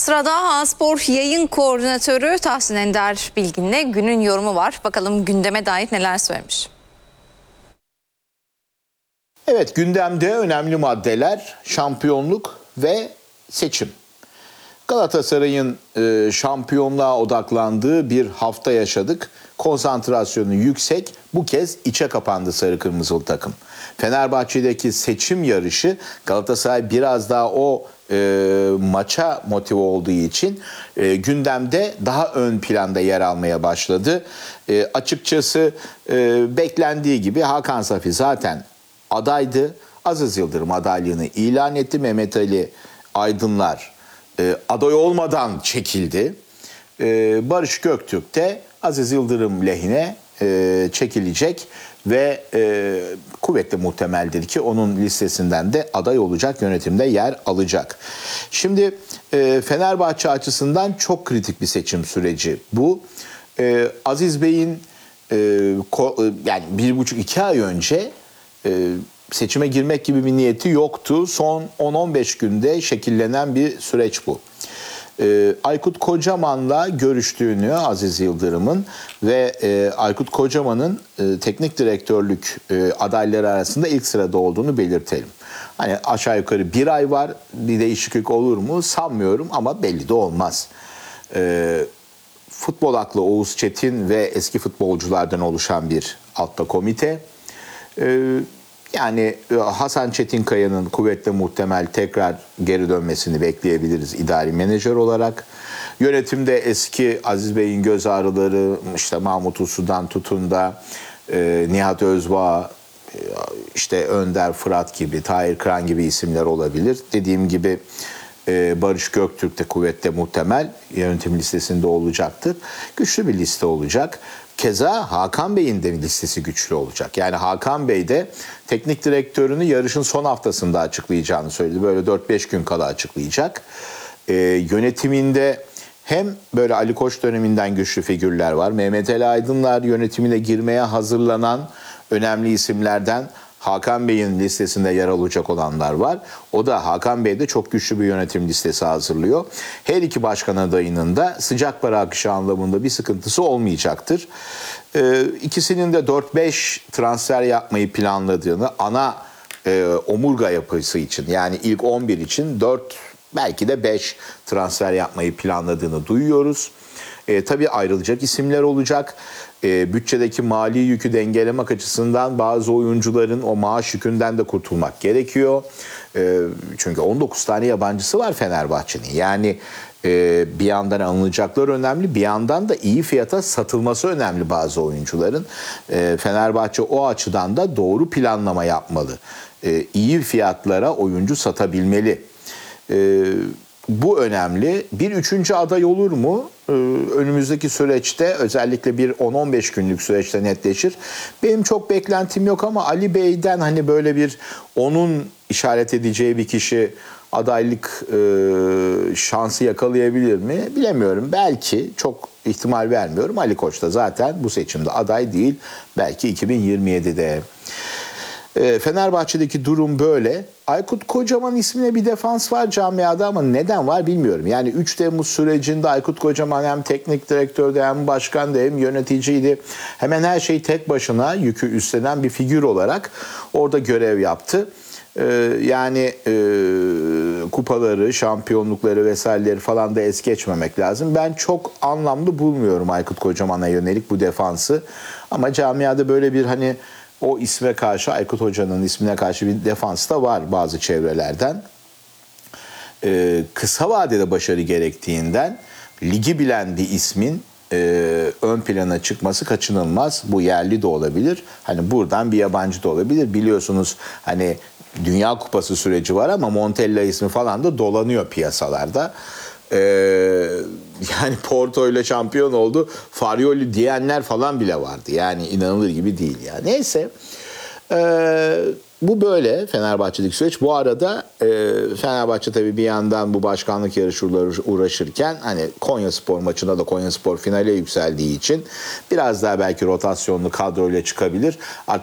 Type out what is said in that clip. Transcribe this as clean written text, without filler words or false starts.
Sırada A-Spor yayın koordinatörü Tahsin Ender Bilgin'le günün yorumu var. Bakalım gündeme dair neler söylemiş. Evet, gündemde önemli maddeler şampiyonluk ve seçim. Galatasaray'ın şampiyonluğa odaklandığı bir hafta yaşadık. Konsantrasyonu yüksek, bu kez içe kapandı sarı kırmızılı takım. Fenerbahçe'deki seçim yarışı Galatasaray biraz daha o maça motive olduğu için gündemde daha ön planda yer almaya başladı. Açıkçası beklendiği gibi Hakan Safi zaten adaydı. Aziz Yıldırım adaylığını ilan etti. Mehmet Ali Aydınlar aday olmadan çekildi. Barış Göktürk de Aziz Yıldırım lehine çekilecek ve kuvvetli muhtemeldir ki onun listesinden de aday olacak, yönetimde yer alacak. Şimdi Fenerbahçe açısından çok kritik bir seçim süreci bu. Aziz Bey'in yani 1,5-2 ay önce seçime girmek gibi bir niyeti yoktu. Son 10-15 günde şekillenen bir süreç bu. Aykut Kocaman'la görüştüğünü Aziz Yıldırım'ın ve Aykut Kocaman'ın teknik direktörlük adayları arasında ilk sırada olduğunu belirtelim. Hani aşağı yukarı bir ay var, bir değişiklik olur mu sanmıyorum ama belli de olmaz. Futbol aklı Oğuz Çetin ve eski futbolculardan oluşan bir altta komite. Yani Hasan Çetinkaya'nın kuvvetle muhtemel tekrar geri dönmesini bekleyebiliriz idari menajer olarak. Yönetimde eski Aziz Bey'in göz ağrıları, işte Mahmut Uslu'dan tutun da Nihat Özbağ, işte Önder Fırat gibi, Tahir Kıran gibi isimler olabilir. Dediğim gibi Barış Göktürk de kuvvetle muhtemel yönetim listesinde olacaktır. Güçlü bir liste olacak. Keza Hakan Bey'in de listesi güçlü olacak. Yani Hakan Bey de teknik direktörünü yarışın son haftasında açıklayacağını söyledi. Böyle 4-5 gün kala açıklayacak. Yönetiminde hem böyle Ali Koç döneminden güçlü figürler var. Mehmet Ali Aydınlar yönetimine girmeye hazırlanan önemli isimlerden Hakan Bey'in listesinde yer alacak olanlar var. O da Hakan Bey de çok güçlü bir yönetim listesi hazırlıyor. Her iki başkan adayının da sıcak para akışı anlamında bir sıkıntısı olmayacaktır. İkisinin de 4-5 transfer yapmayı planladığını ana omurga yapısı için, yani ilk 11 için 4 belki de 5 transfer yapmayı planladığını duyuyoruz. Tabii ayrılacak isimler olacak. Bütçedeki mali yükü dengelemek açısından bazı oyuncuların o maaş yükünden de kurtulmak gerekiyor. Çünkü 19 tane yabancısı var Fenerbahçe'nin. Yani bir yandan alınacaklar önemli, bir yandan da iyi fiyata satılması önemli bazı oyuncuların. Fenerbahçe o açıdan da doğru planlama yapmalı. İyi fiyatlara oyuncu satabilmeli. Bu önemli. Bir üçüncü aday olur mu? Önümüzdeki süreçte özellikle bir 10-15 günlük süreçte netleşir. Benim çok beklentim yok ama Ali Bey'den hani böyle bir onun işaret edeceği bir kişi adaylık şansı yakalayabilir mi? Bilemiyorum. Belki, çok ihtimal vermiyorum. Ali Koç da zaten bu seçimde aday değil. Belki 2027'de. Fenerbahçe'deki durum böyle. Aykut Kocaman ismine bir defans var camiada ama neden var bilmiyorum. Yani 3 Temmuz sürecinde Aykut Kocaman hem teknik direktördü, hem başkandı, hem yöneticiydi. Hemen her şeyi tek başına yükü üstlenen bir figür olarak orada görev yaptı. Yani kupaları, şampiyonlukları vesaireleri falan da es geçmemek lazım. Ben çok anlamlı bulmuyorum Aykut Kocaman'a yönelik bu defansı. Ama camiada böyle bir hani o isme karşı, Aykut Hoca'nın ismine karşı bir defans da var bazı çevrelerden. Kısa vadede başarı gerektiğinden ligi bilen bir ismin ön plana çıkması kaçınılmaz. Bu yerli de olabilir. Hani buradan bir yabancı da olabilir. Biliyorsunuz hani Dünya Kupası süreci var ama Montella ismi falan da dolanıyor piyasalarda. Yani Porto ile şampiyon oldu, Farioli diyenler falan bile vardı. Yani inanılır gibi değil ya. Neyse. Bu böyle Fenerbahçe'deki süreç. Bu arada Fenerbahçe tabii bir yandan bu başkanlık yarışlarıyla uğraşırken hani Konyaspor maçında da Konyaspor finale yükseldiği için biraz daha belki rotasyonlu kadroyla çıkabilir. Artık